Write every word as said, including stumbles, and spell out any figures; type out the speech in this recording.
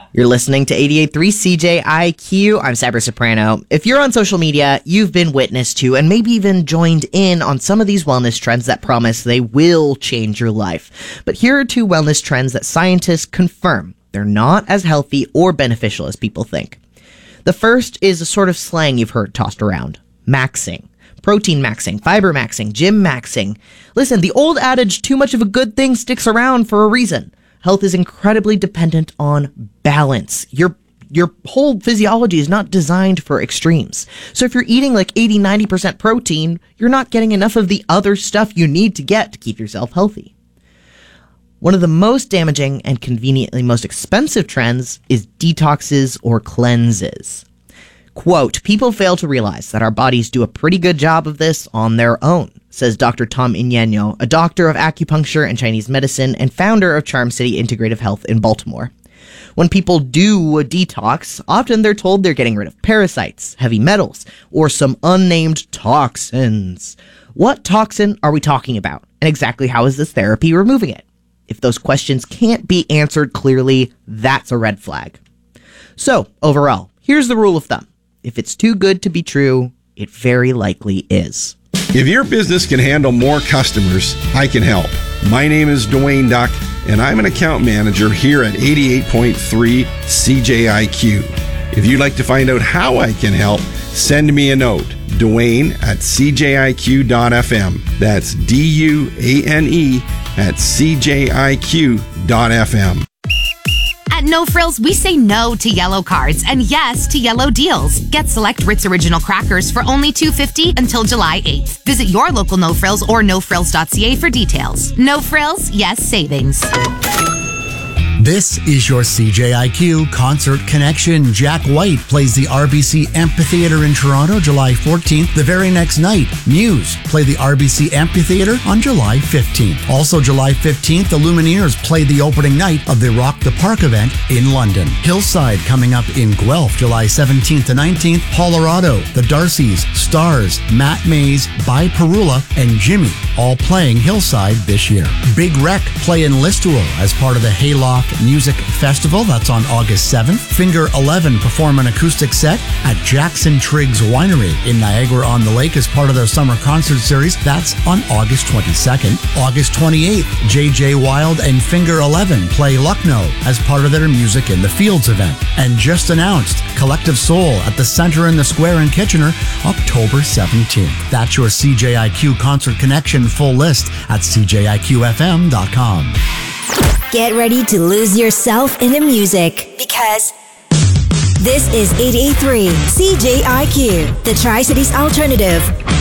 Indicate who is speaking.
Speaker 1: You're listening to eighty-eight point three C J I Q. I'm Cyber Soprano. If you're on social media, you've been witness to and maybe even joined in on some of these wellness trends that promise they will change your life. But here are two wellness trends that scientists confirm they're not as healthy or beneficial as people think. The first is a sort of slang you've heard tossed around: maxing. Protein maxing, fiber maxing, gym maxing. Listen, the old adage, too much of a good thing sticks around for a reason. Health is incredibly dependent on balance. Your your whole physiology is not designed for extremes. So if you're eating like eighty, ninety percent protein, you're not getting enough of the other stuff you need to get to keep yourself healthy. One of the most damaging and conveniently most expensive trends is detoxes or cleanses. Quote, people fail to realize that our bodies do a pretty good job of this on their own, says Doctor Tom Iñeño, a doctor of acupuncture and Chinese medicine and founder of Charm City Integrative Health in Baltimore. When people do a detox, often they're told they're getting rid of parasites, heavy metals, or some unnamed toxins. What toxin are we talking about? And exactly how is this therapy removing it? If those questions can't be answered clearly, that's a red flag. So, overall, here's the rule of thumb. If it's too good to be true, it very likely is.
Speaker 2: If your business can handle more customers, I can help. My name is Dwayne Duck, and I'm an account manager here at eighty-eight point three C J I Q. If you'd like to find out how I can help, send me a note, Dwayne at C J I Q dot F M. That's D U A N E at C J I Q dot F M.
Speaker 3: At No Frills, we say no to yellow cards and yes to yellow deals. Get select Ritz Original crackers for only two dollars and fifty cents until July eighth. Visit your local No Frills or no frills dot c a for details. No Frills, yes savings.
Speaker 4: This is your C J I Q Concert Connection. Jack White plays the R B C Amphitheatre in Toronto July fourteenth. The very next night, Muse play the R B C Amphitheatre on July fifteenth. Also July fifteenth, the Lumineers play the opening night of the Rock the Park event in London. Hillside coming up in Guelph July seventeenth to nineteenth. Colorado, the Darcys, Stars, Matt Mays, By Perula, and Jimmy all playing Hillside this year. Big Wreck play in Listowel as part of the Hayloft Music Festival. That's on August seventh. Finger eleven perform an acoustic set at Jackson Triggs Winery in Niagara-on-the-Lake as part of their summer concert series. That's on August twenty-second. August twenty-eighth, J J Wild and Finger eleven play Lucknow as part of their Music in the Fields event. And just announced, Collective Soul at the Center in the Square in Kitchener, October seventeenth. That's your C J I Q Concert Connection full list at C J I Q F M dot com.
Speaker 5: Get ready to lose yourself in the music because this is eighty-eight point three C J I Q, the Tri-Cities Alternative.